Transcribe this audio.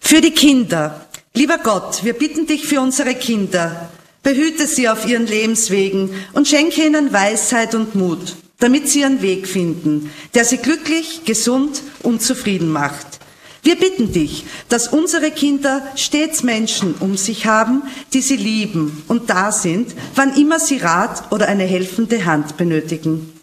Für die Kinder. Lieber Gott, wir bitten dich für unsere Kinder. Behüte sie auf ihren Lebenswegen und schenke ihnen Weisheit und Mut, damit sie ihren Weg finden, der sie glücklich, gesund und zufrieden macht. Wir bitten dich, dass unsere Kinder stets Menschen um sich haben, die sie lieben und da sind, wann immer sie Rat oder eine helfende Hand benötigen.